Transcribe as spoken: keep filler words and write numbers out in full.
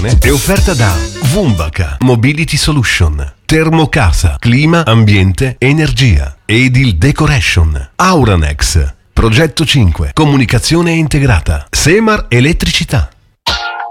comunicazione è offerta da Vumbaka Mobility Solution, Termocasa, Clima, Ambiente, Energia, Edil Decoration, Auranex, Progetto cinque, Comunicazione integrata, Semar Elettricità.